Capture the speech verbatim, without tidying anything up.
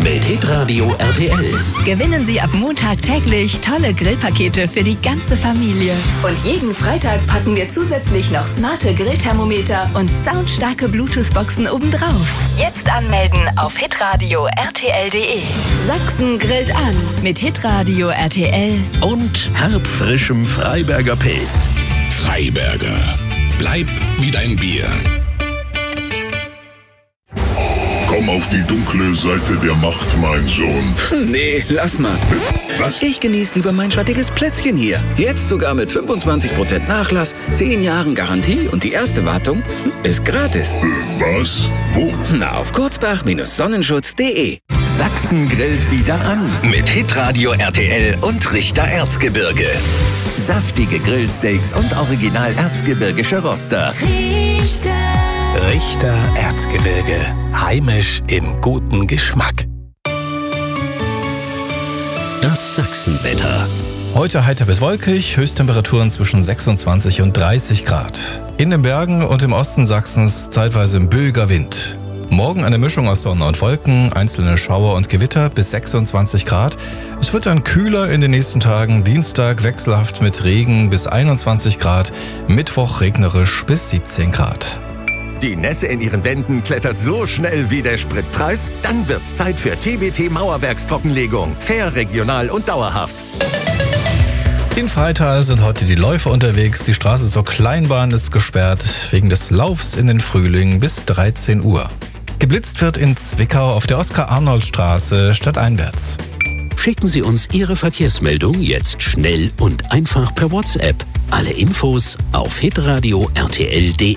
mit Hitradio R T L. Gewinnen Sie ab Montag täglich tolle Grillpakete für die ganze Familie. Und jeden Freitag packen wir zusätzlich noch smarte Grillthermometer und soundstarke Bluetooth-Boxen obendrauf. Jetzt anmelden auf hitradio R T L punkt de. Sachsen grillt an mit Hitradio R T L. Und herbfrischem Freiberger Pilz. Freiberger. Bleib wie dein Bier. Komm auf die dunkle Seite der Macht, mein Sohn. Nee, lass mal. Was? Ich genieße lieber mein schattiges Plätzchen hier. Jetzt sogar mit fünfundzwanzig Prozent Nachlass, zehn Jahren Garantie und die erste Wartung ist gratis. Äh, was? Wo? Na, auf kurzbach Sonnenschutz punkt de. Sachsen grillt wieder an mit Hitradio R T L und Richter Erzgebirge. Saftige Grillsteaks und original erzgebirgische Roster. Richter. Richter Erzgebirge. Heimisch im guten Geschmack. Das Sachsenwetter. Heute heiter bis wolkig, Höchsttemperaturen zwischen sechsundzwanzig und dreißig Grad. In den Bergen und im Osten Sachsens zeitweise böiger Wind. Morgen eine Mischung aus Sonne und Wolken, einzelne Schauer und Gewitter bis sechsundzwanzig Grad. Es wird dann kühler in den nächsten Tagen. Dienstag wechselhaft mit Regen bis einundzwanzig Grad. Mittwoch regnerisch bis siebzehn Grad. Die Nässe in ihren Wänden klettert so schnell wie der Spritpreis? Dann wird's Zeit für T B T Mauerwerkstrockenlegung. Fair, regional und dauerhaft. In Freital sind heute die Läufer unterwegs. Die Straße zur Kleinbahn ist gesperrt wegen des Laufs in den Frühling bis dreizehn Uhr. Geblitzt wird in Zwickau auf der Oskar-Arnold-Straße stadteinwärts. Schicken Sie uns Ihre Verkehrsmeldung jetzt schnell und einfach per WhatsApp. Alle Infos auf hitradio R T L punkt de.